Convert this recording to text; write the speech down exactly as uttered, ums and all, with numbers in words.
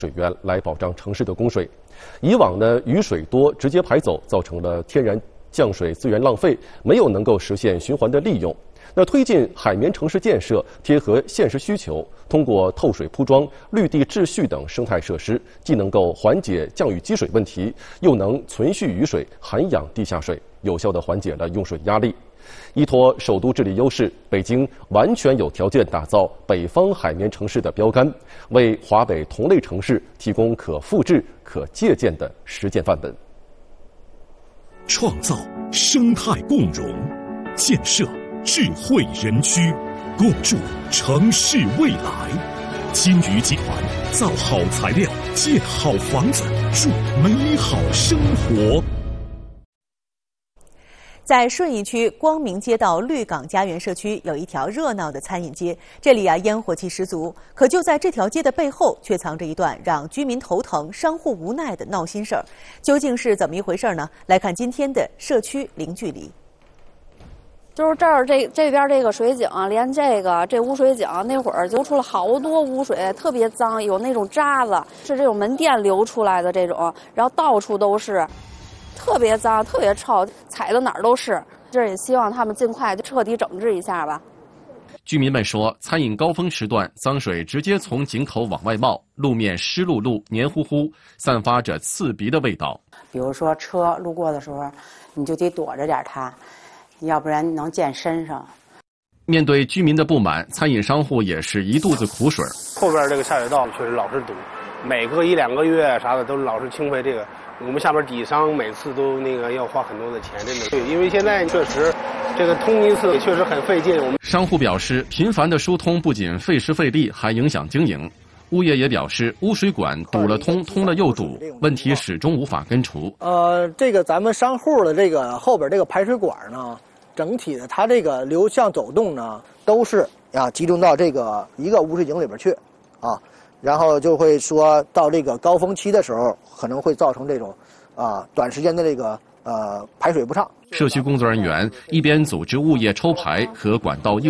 水源来保障城市的供水。以往呢，雨水多直接排走，造成了天然降水资源浪费，没有能够实现循环的利用。那推进海绵城市建设，贴合现实需求，通过透水铺装、绿地秩序等生态设施，既能够缓解降雨积水问题，又能存蓄雨水、涵养地下水，有效地缓解了用水压力。依托首都治理优势，北京完全有条件打造北方海绵城市的标杆，为华北同类城市提供可复制、可借鉴的实践范本。 创造生态共融，建设智慧人居，共筑城市未来。金鱼集团造好材料，建好房子，筑美好生活。 在顺义区光明街道绿港家园社区有一条热闹的餐饮街，这里啊烟火气十足。可就在这条街的背后，却藏着一段让居民头疼、商户无奈的闹心事儿。究竟是怎么一回事呢？来看今天的社区零距离。 就是这儿这这边这个水井，连这个这污水井那会儿流出了好多污水，特别脏，有那种渣子，是这种门店流出来的这种，然后到处都是。特别脏，特别臭，踩到哪儿都是。这也希望他们尽快就彻底整治一下吧。 居民们说，餐饮高峰时段，脏水直接从井口往外冒，路面湿漉漉、黏糊糊，散发着刺鼻的味道。 比如说车路过的时候，你就得躲着点它，要不然能溅身上。 面对居民的不满，餐饮商户也是一肚子苦水。 后边这个下水道确实老是堵，每隔一两个月啥的都老是清废这个。我们下边底商每次都那个要花很多的钱，真的。对，因为现在确实这个通一次确实很费劲。我们商户表示，频繁的疏通不仅费时费力，还影响经营。物业也表示，污水管堵了通，通了又堵，问题始终无法根除。 呃，这个咱们商户的这个后边这个排水管呢，整体的它这个流向走动呢，都是啊集中到这个一个污水井里边去，啊。然后就会说到这个高峰期的时候，可能会造成这种，啊，短时间的这个呃排水不畅。 社区工作人员一边组织物业抽排和管道应